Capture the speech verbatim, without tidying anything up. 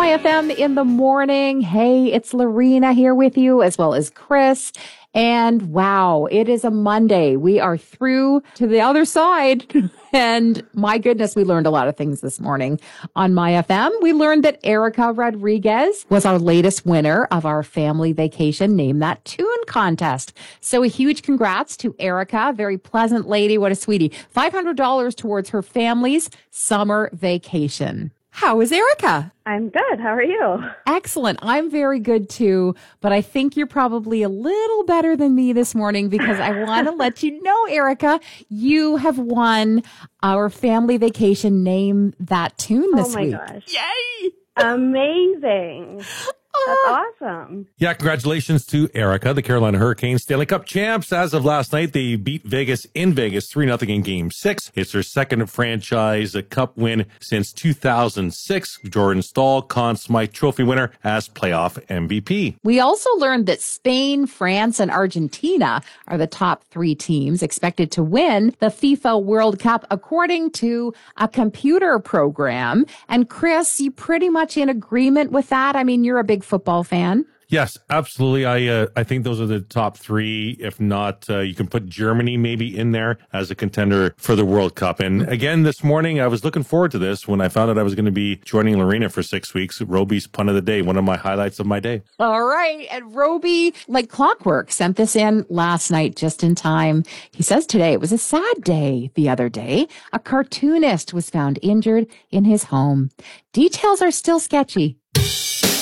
My F M in the morning. Hey, it's Lorena here with you, as well as Chris. And wow, it is a Monday. We are through to the other side. And my goodness, we learned a lot of things this morning on My F M. We learned that Erica Rodriguez was our latest winner of our family vacation Name That Tune contest. So a huge congrats to Erica. Very pleasant lady. What a sweetie. five hundred dollars towards her family's summer vacation. How is Erica? I'm good. How are you? Excellent. I'm very good too, but I think you're probably a little better than me this morning because I want to let you know, Erica, you have won our family vacation Name That Tune this week. Oh my week. gosh. Yay! Amazing. That's awesome. Yeah, congratulations to Erica. The Carolina Hurricanes Stanley Cup champs. As of last night, they beat Vegas in Vegas three nothing in game six. It's their second franchise cup win since two thousand six. Jordan Staal, Conn Smythe Trophy winner as playoff M V P. We also learned that Spain, France, and Argentina are the top three teams expected to win the FIFA World Cup according to a computer program. And Chris, you pretty much in agreement with that? I mean, you're a big football fan. Yes, absolutely. I uh, I think those are the top three. If not, uh, you can put Germany maybe in there as a contender for the World Cup. And again, this morning, I was looking forward to this when I found out I was going to be joining Lorena for six weeks. Roby's Pun of the Day, one of my highlights of my day. All right. And Roby, like clockwork, sent this in last night just in time. He says today it was a sad day. The other day, a cartoonist was found injured in his home. Details are still sketchy,